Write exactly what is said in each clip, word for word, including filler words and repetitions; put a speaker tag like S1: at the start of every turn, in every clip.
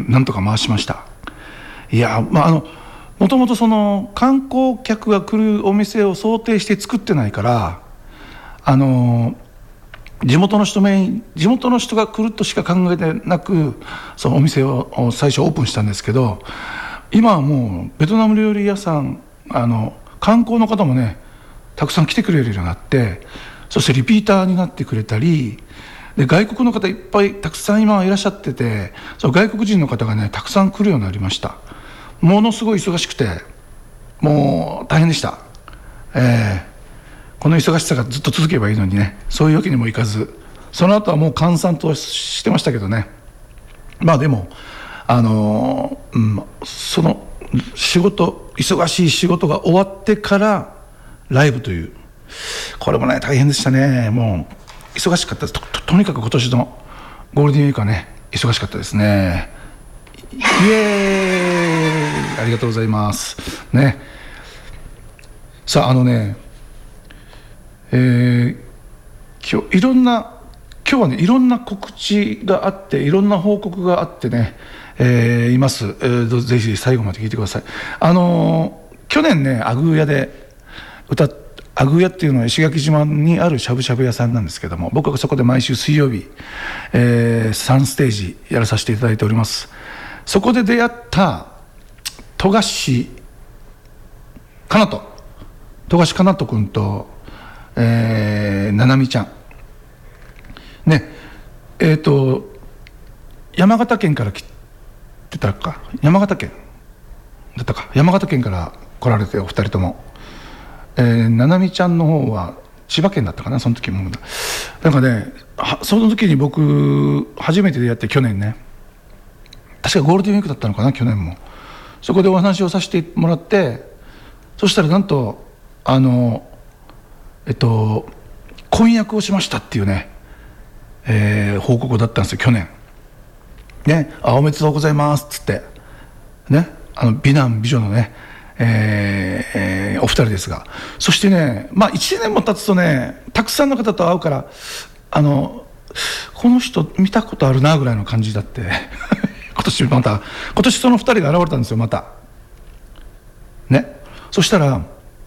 S1: なんとか回しました。いや、まあ、あのもともとその観光客が来るお店を想定して作ってないから、あの地元の人め地元の人が来るとしか考えてなく、そのお店を最初オープンしたんですけど、今はもうベトナム料理屋さん、あの観光の方もねたくさん来てくれるようになって、そしてリピーターになってくれたりで、外国の方いっぱいたくさん今いらっしゃってて、その外国人の方がねたくさん来るようになりました。ものすごい忙しくてもう大変でした。えー、この忙しさがずっと続けばいいのにね、そういうわけにもいかず、その後はもう閑散としてましたけどね。まあでもあのーうん、その仕事忙しい仕事が終わってからライブという、これもね大変でしたね。もう忙しかったです。 と, と, とにかく今年のゴールデンウィークはね忙しかったですね。イエーイ、ありがとうございますね。さあ、あのね、えー、今日いろんな今日はねいろんな告知があっていろんな報告があってね、えー、います、えー、ぜひ最後まで聞いてください。あのー、去年ねアグー屋で歌っアグー屋っていうのは石垣島にあるしゃぶしゃぶ屋さんなんですけども、僕はそこで毎週水曜日、えー、さんステージやらさせていただいております。そこで出会った富樫かなと富樫かなと君と、えー、ななみちゃんね、えっ、ー、と山形県から来てたか、山形県だったか、山形県から来られてお二人とも、えー、ななみちゃんの方は千葉県だったかな、その時もなんかね、その時に僕初めて出会って、去年ね、確かゴールデンウィークだったのかな、去年もそこでお話をさせてもらって、そしたらなんとあのえっと婚約をしましたっていうね、えー、報告だったんですよ、去年ね。あ、おめでとうございますっつってね、あの美男美女のね、えーえー、お二人ですが、そしてね、まあいちねんも経つとね、たくさんの方と会うから、あのこの人見たことあるなぐらいの感じだって今年また今年その二人が現れたんですよ、またね。そしたら、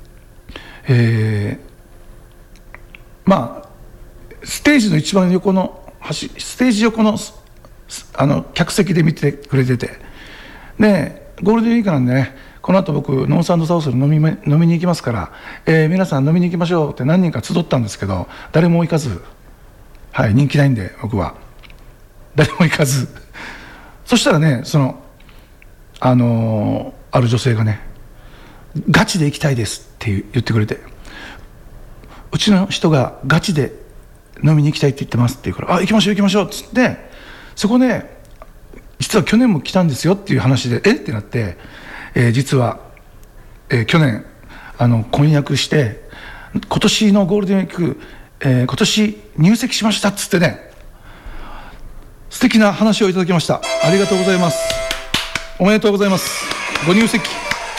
S1: えー、まあステージの一番横の端、ステージ横のあの客席で見てくれてて、でゴールデンウィークなんでね、この後僕ノース&サウスに飲み、飲みに行きますから、えー、皆さん飲みに行きましょうって何人か集ったんですけど、誰も行かず、はい、人気ないんで僕は誰も行かず、そしたらね、そのあのー、ある女性がね、ガチで行きたいですって言ってくれて、うちの人がガチで飲みに行きたいって言ってますって言うから、あ、行きましょう行きましょうっつって、そこで実は去年も来たんですよっていう話で、えってなって、えー、実は、えー、去年あの婚約して今年のゴールデンウィーク、えー、今年入籍しましたっつってね、素敵な話をいただきました。ありがとうございます。おめでとうございます。ご入籍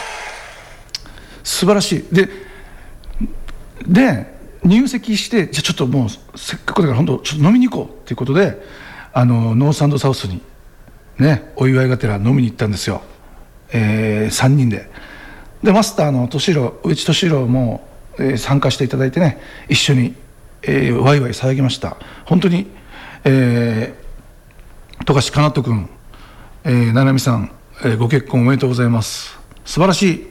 S1: 素晴らしい。でで入籍して、じゃあちょっともうせっかくだから本当ちょっと飲みに行こうっていうことで、あのノース&サウスにね、お祝いがてら飲みに行ったんですよ、えー、さんにんで。でマスターの敏郎、上地敏郎も、えー、参加していただいてね、一緒に、えー、ワイワイ騒ぎました。本当に、えー、富樫かなと君、えー、ななみさん、えー、ご結婚おめでとうございます。素晴らしい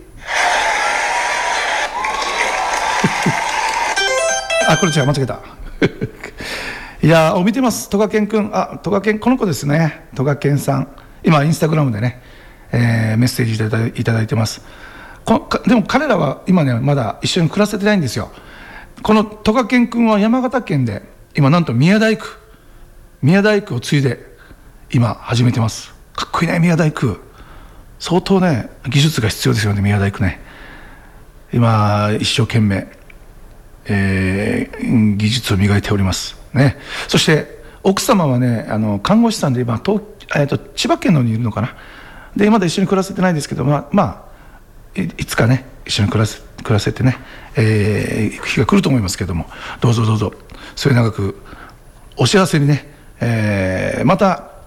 S1: あ、これ違う、間違えたいやー、見てます、戸賀健君。あ、戸賀健、この子ですね、戸賀健さん。今インスタグラムでね、えー、メッセージいただいいただいてます。こでも彼らは今ねまだ一緒に暮らせてないんですよ。この戸賀健君は山形県で今なんと宮大工宮大工を継いで今始めてます。かっこいいね、宮大工。相当ね技術が必要ですよね、宮大工ね。今一生懸命、えー、技術を磨いておりますね。そして奥様はね、あの看護師さんで今東、えー、と千葉県のにいるのかな。でまだ一緒に暮らせてないですけど、まあ、まあ、い, いつかね一緒に暮らせ暮らせてね、えー、日が来ると思いますけども、どうぞどうぞ末永くお幸せにね、えー、また